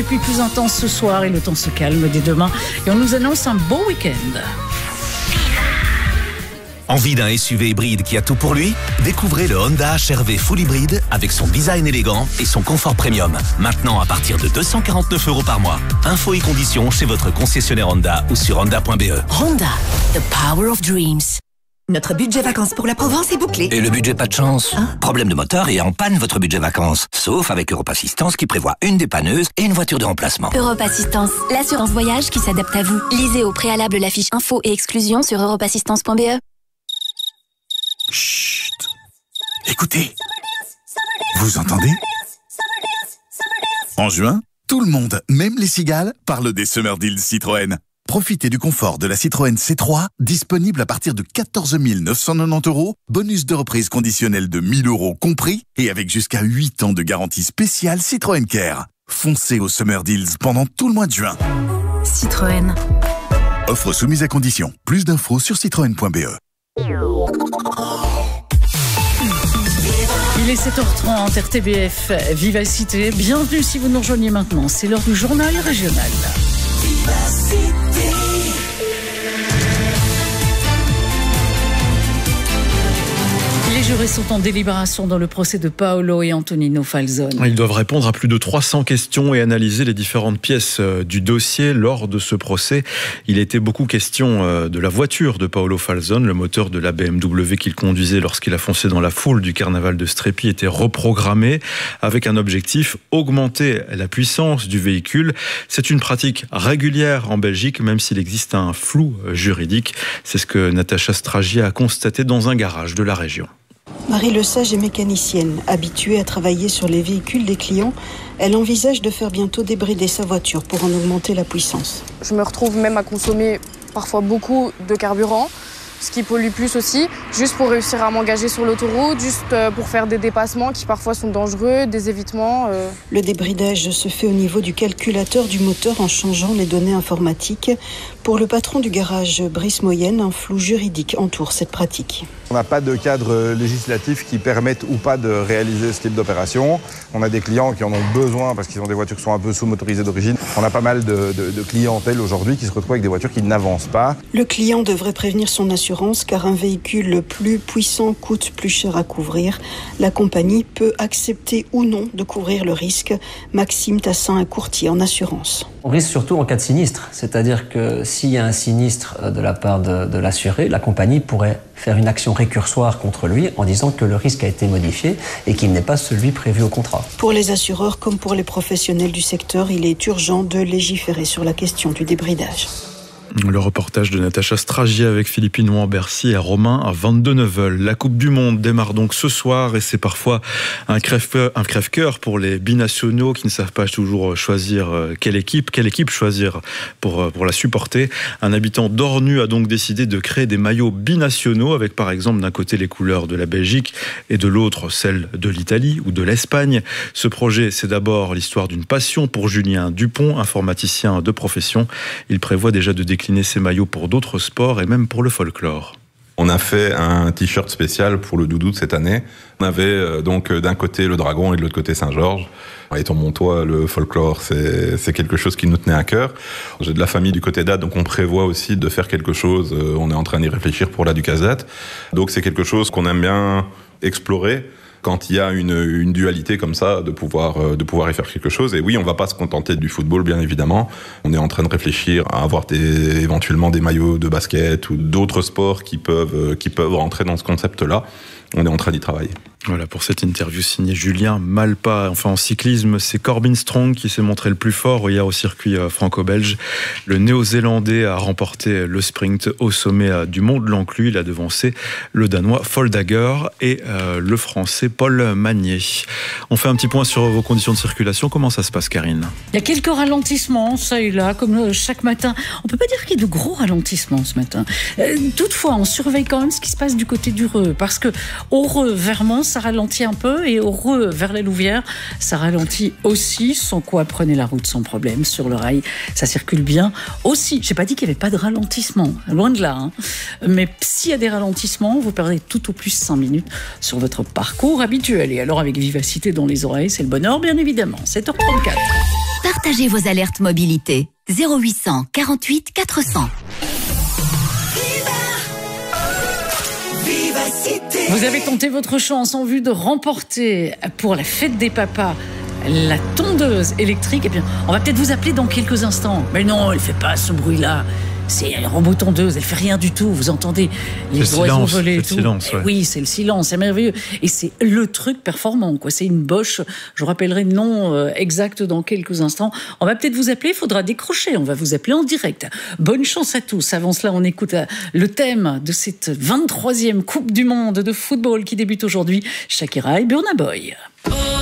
pluies plus intenses ce soir et le temps se calme dès demain. Et on nous annonce un beau week-end. Envie d'un SUV hybride qui a tout pour lui? Découvrez le Honda HR-V Full Hybride avec son design élégant et son confort premium. Maintenant à partir de 249 € par mois. Infos et conditions chez votre concessionnaire Honda ou sur honda.be. Honda, the power of dreams. Notre budget vacances pour la Provence est bouclé. Et le budget pas de chance? Problème de moteur et en panne votre budget vacances. Sauf avec Europe Assistance qui prévoit une dépanneuse et une voiture de remplacement. Europe Assistance, l'assurance voyage qui s'adapte à vous. Lisez au préalable la fiche info et exclusion sur europeassistance.be. Chut. Écoutez. Vous entendez? En juin, tout le monde, même les cigales, parle des Summer Deals Citroën. Profitez du confort de la Citroën C3, disponible à partir de 14 990 €, bonus de reprise conditionnel de 1 000 € compris, et avec jusqu'à 8 ans de garantie spéciale Citroën Care. Foncez aux Summer Deals pendant tout le mois de juin. Citroën. Offre soumise à condition. Plus d'infos sur citroën.be. Il est 7h30, RTBF, Vivacité. Bienvenue si vous nous rejoignez maintenant. C'est l'heure du journal régional. Les jurés sont en délibération dans le procès de Paolo et Antonino Falzone. Ils doivent répondre à plus de 300 questions et analyser les différentes pièces du dossier. Lors de ce procès, il était beaucoup question de la voiture de Paolo Falzone. Le moteur de la BMW qu'il conduisait lorsqu'il a foncé dans la foule du carnaval de Strépy était reprogrammé avec un objectif, augmenter la puissance du véhicule. C'est une pratique régulière en Belgique, même s'il existe un flou juridique. C'est ce que Natacha Stragier a constaté dans un garage de la région. Marie Lesage est mécanicienne. Habituée à travailler sur les véhicules des clients, elle envisage de faire bientôt débrider sa voiture pour en augmenter la puissance. Je me retrouve même à consommer parfois beaucoup de carburant, ce qui pollue plus aussi, juste pour réussir à m'engager sur l'autoroute, juste pour faire des dépassements qui parfois sont dangereux, des évitements. Le débridage se fait au niveau du calculateur du moteur en changeant les données informatiques. Pour le patron du garage Brice Moyenne, un flou juridique entoure cette pratique. On n'a pas de cadre législatif qui permette ou pas de réaliser ce type d'opération. On a des clients qui en ont besoin parce qu'ils ont des voitures qui sont un peu sous-motorisées d'origine. On a pas mal de clientèle aujourd'hui qui se retrouvent avec des voitures qui n'avancent pas. Le client devrait prévenir son assurance car un véhicule plus puissant coûte plus cher à couvrir. La compagnie peut accepter ou non de couvrir le risque. Maxime Tassin est courtier en assurance. On risque surtout en cas de sinistre, c'est-à-dire que s'il y a un sinistre de la part de l'assuré, la compagnie pourrait faire une action récursoire contre lui en disant que le risque a été modifié et qu'il n'est pas celui prévu au contrat. Pour les assureurs comme pour les professionnels du secteur, il est urgent de légiférer sur la question du débridage. Le reportage de Natacha Stragier avec Philippine Ouan-Bercy et Romain à 22h09. La Coupe du Monde démarre donc ce soir et c'est parfois un crève-cœur pour les binationaux qui ne savent pas toujours choisir quelle équipe choisir pour la supporter. Un habitant d'Ornu a donc décidé de créer des maillots binationaux avec par exemple d'un côté les couleurs de la Belgique et de l'autre celles de l'Italie ou de l'Espagne. Ce projet, c'est d'abord l'histoire d'une passion pour Julien Dupont, informaticien de profession. Il prévoit déjà de décliner ces maillots pour d'autres sports et même pour le folklore. On a fait un t-shirt spécial pour le doudou de cette année. On avait donc d'un côté le dragon et de l'autre côté Saint-Georges. Étant montois, le folklore, c'est quelque chose qui nous tenait à cœur. J'ai de la famille du côté d'Ade, donc on prévoit aussi de faire quelque chose. On est en train d'y réfléchir pour la Ducazette. Donc c'est quelque chose qu'on aime bien explorer. Quand il y a une dualité comme ça, de pouvoir y faire quelque chose. Et oui, on va pas se contenter du football, bien évidemment. On est en train de réfléchir à avoir éventuellement des maillots de basket ou d'autres sports qui peuvent rentrer dans ce concept-là. On est en train d'y travailler. Voilà pour cette interview signée Julien Malpa. Enfin en cyclisme, c'est Corbin Strong qui s'est montré le plus fort hier au circuit franco-belge. Le Néo-Zélandais a remporté le sprint au sommet du Mont de l'Encluis. Il a devancé le Danois Foldager et le Français Paul Magnier. On fait un petit point sur vos conditions de circulation. Comment ça se passe, Karine ? Il y a quelques ralentissements, ça et là, comme chaque matin. On ne peut pas dire qu'il y ait de gros ralentissements ce matin. Toutefois, on surveille quand même ce qui se passe du côté du Reux, parce que au Reux, vers Mons, ça ralentit un peu, et au Reux, vers la Louvière, ça ralentit aussi, sans quoi prenez la route sans problème sur le rail. Ça circule bien aussi. J'ai pas dit qu'il n'y avait pas de ralentissement, loin de là. Hein. Mais s'il y a des ralentissements, vous perdez tout au plus 5 minutes sur votre parcours habituel. Et alors, avec vivacité dans les oreilles, c'est le bonheur, bien évidemment. 7h34. partagez vos alertes mobilité. 0800 48 400. Vous avez tenté votre chance en vue de remporter pour la fête des papas la tondeuse électrique. Et bien, on va peut-être vous appeler dans quelques instants. Mais non, elle fait pas ce bruit-là. C'est une robot tondeuse, elle fait rien du tout. Vous entendez les oiseaux voler et tout. Silence, ouais. Oui, c'est le silence, c'est merveilleux. Et c'est le truc performant, quoi. C'est une Bosch. Je vous rappellerai le nom exact dans quelques instants. On va peut-être vous appeler, il faudra décrocher. On va vous appeler en direct. Bonne chance à tous. Avant cela, on écoute le thème de cette 23e Coupe du Monde de football qui débute aujourd'hui. Shakira et Burna Boy.